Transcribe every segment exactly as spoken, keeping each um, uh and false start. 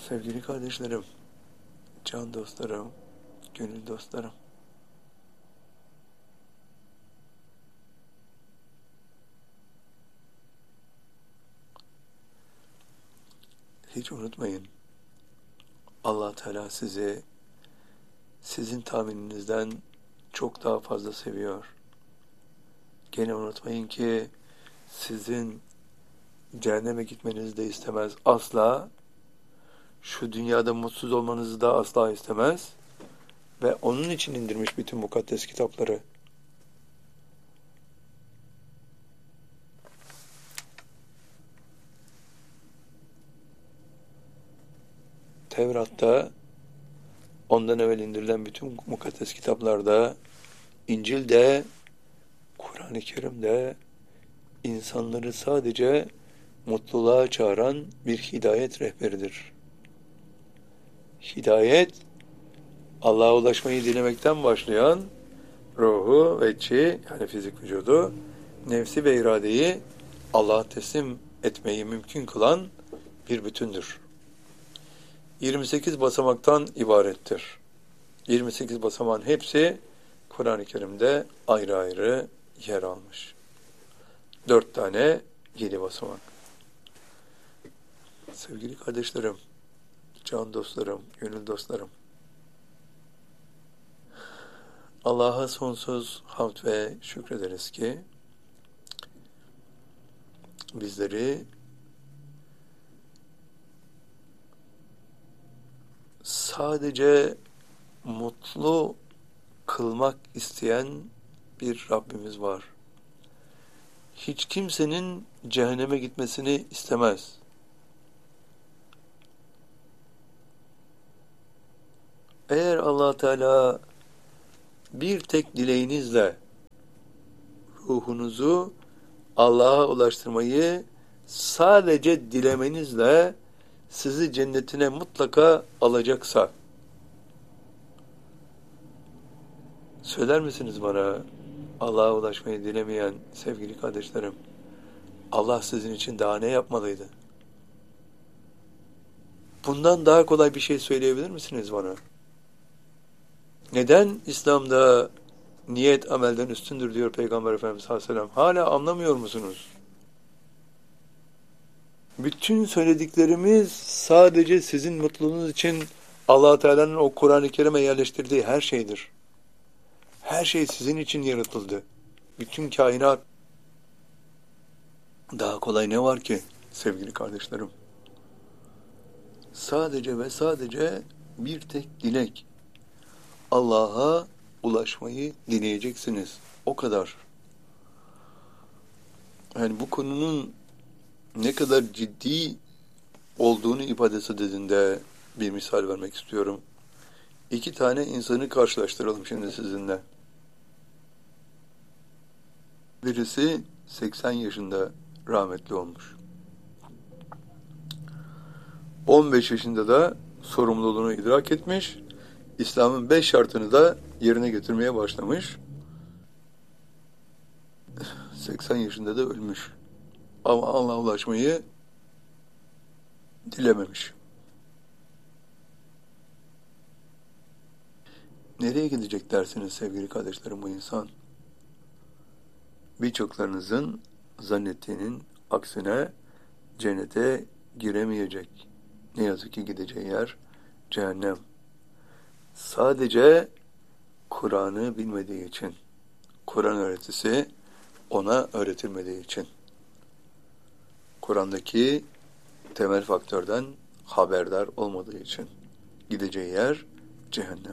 Sevgili kardeşlerim, can dostlarım, gönül dostlarım. Hiç unutmayın, Allah Teala sizi sizin tahmininizden çok daha fazla seviyor. Gene unutmayın ki sizin cehenneme gitmenizi de istemez asla. Şu dünyada mutsuz olmanızı da asla istemez. Ve onun için indirmiş bütün mukaddes kitapları. Tevrat'ta, ondan evvel indirilen bütün mukaddes kitaplarda, İncil'de, Kur'an-ı Kerim'de insanları sadece mutluluğa çağıran bir hidayet rehberidir. Hidayet, Allah'a ulaşmayı dilemekten başlayan ruhu ve içi, yani fizik vücudu, nefsi ve iradeyi Allah'a teslim etmeyi mümkün kılan bir bütündür. yirmi sekiz basamaktan ibarettir. yirmi sekiz basamağın hepsi Kur'an-ı Kerim'de ayrı ayrı yer almış. Dört tane yedi basamak. Sevgili kardeşlerim, can dostlarım, gönül dostlarım, Allah'a sonsuz hamd ve şükrederiz ki bizleri sadece mutlu kılmak isteyen bir Rabbimiz var. Hiç kimsenin cehenneme gitmesini istemez. Eğer Allah Teala bir tek dileğinizle ruhunuzu Allah'a ulaştırmayı sadece dilemenizle sizi cennetine mutlaka alacaksa, söyler misiniz bana, Allah'a ulaşmayı dilemeyen sevgili kardeşlerim, Allah sizin için daha ne yapmalıydı? Bundan daha kolay bir şey söyleyebilir misiniz bana? Neden İslam'da niyet amelden üstündür diyor Peygamber Efendimiz sallallahu aleyhi ve sellem? Hala anlamıyor musunuz? Bütün söylediklerimiz sadece sizin mutluluğunuz için Allah Teala'nın o Kur'an-ı Kerim'e yerleştirdiği her şeydir. Her şey sizin için yaratıldı. Bütün kainat. Daha kolay ne var ki sevgili kardeşlerim? Sadece ve sadece bir tek dilek. Allah'a ulaşmayı dileyeceksiniz. O kadar. Yani bu konunun ne kadar ciddi olduğunu ifadesi dediğinde bir misal vermek istiyorum. İki tane insanı karşılaştıralım şimdi sizinle. Birisi seksen yaşında rahmetli olmuş. on beş yaşında da sorumluluğunu idrak etmiş. İslam'ın beş şartını da yerine getirmeye başlamış. seksen yaşında da ölmüş. Ama Allah'a ulaşmayı dilememiş. Nereye gidecek dersiniz sevgili kardeşlerim bu insan? Birçoklarınızın zannettiğinin aksine cennete giremeyecek. Ne yazık ki gideceği yer cehennem. Sadece Kur'an'ı bilmediği için, Kur'an öğretisi ona öğretilmediği için, Kur'an'daki temel faktörden haberdar olmadığı için gideceği yer cehennem.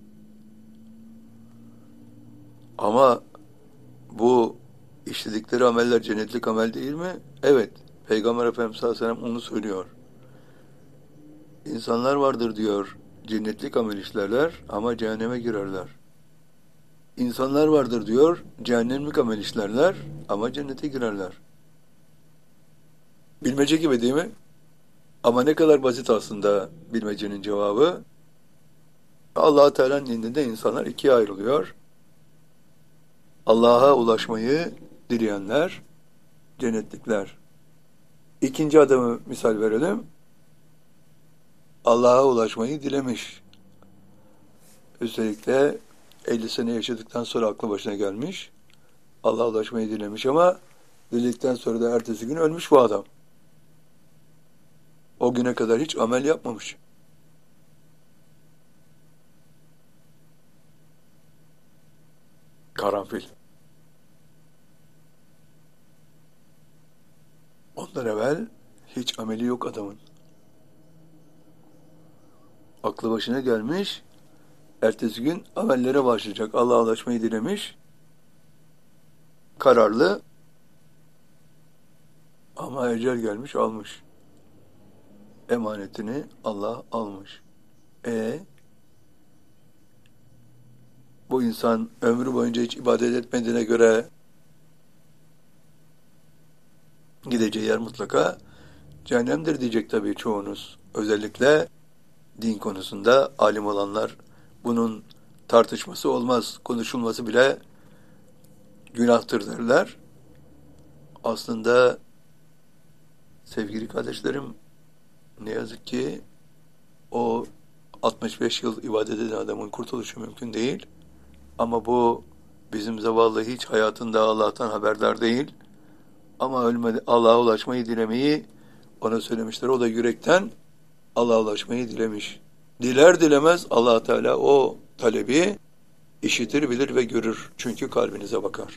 Ama bu işledikleri ameller cennetlik amel değil mi? Evet. Peygamber Efendimiz sallallahu aleyhi ve sellem onu söylüyor. İnsanlar vardır diyor, cennetlik amel işlerler ama cehenneme girerler. İnsanlar vardır diyor, cehennemlik amel işlerler ama cennete girerler. Bilmece gibi değil mi? Ama ne kadar basit aslında bilmecenin cevabı. Allah-u Teala'nın indinde insanlar ikiye ayrılıyor. Allah'a ulaşmayı dileyenler, cennetlikler. İkinci adamı misal verelim. Allah'a ulaşmayı dilemiş. Üstelik de elli sene yaşadıktan sonra aklı başına gelmiş. Allah'a ulaşmayı dilemiş ama diledikten sonra da ertesi gün ölmüş bu adam. O güne kadar hiç amel yapmamış. Karanfil. Ondan evvel hiç ameli yok adamın. Aklı başına gelmiş, ertesi gün amellere başlayacak. Allah'a ulaşmayı dilemiş. Kararlı ama ecel gelmiş almış. Emanetini Allah almış. E bu insan ömrü boyunca hiç ibadet etmediğine göre gideceği yer mutlaka cehennemdir diyecek tabii çoğunuz. Özellikle din konusunda alim olanlar bunun tartışması olmaz, konuşulması bile günahtır derler. Aslında sevgili kardeşlerim, ne yazık ki o altmış beş yıl ibadet eden adamın kurtuluşu mümkün değil. Ama bu bizim zavallı hiç hayatında Allah'tan haberdar değil. Ama ölmedi, Allah'a ulaşmayı dilemeyi ona söylemişler. O da yürekten Allah'a ulaşmayı dilemiş. Diler dilemez Allah Teala o talebi işitir, bilir ve görür. Çünkü kalbinize bakar.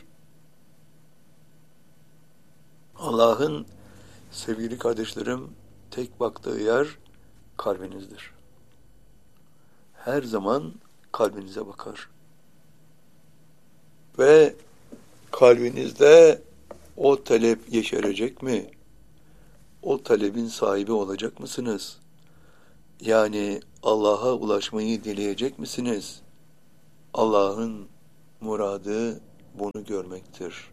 Allah'ın sevgili kardeşlerim tek baktığı yer kalbinizdir. Her zaman kalbinize bakar. Ve kalbinizde o talep yeşerecek mi? O talebin sahibi olacak mısınız? Yani Allah'a ulaşmayı dileyecek misiniz? Allah'ın muradı bunu görmektir.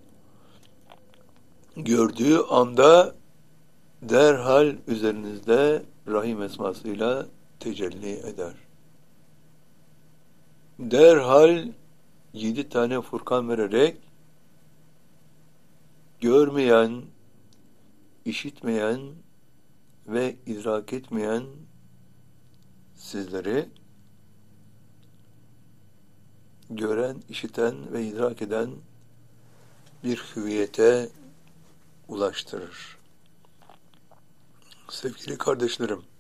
Gördüğü anda derhal üzerinizde Rahim esmasıyla tecelli eder. Derhal yedi tane Furkan vererek görmeyen, işitmeyen ve idrak etmeyen sizleri gören, işiten ve idrak eden bir hüviyete ulaştırır. Sevgili kardeşlerim,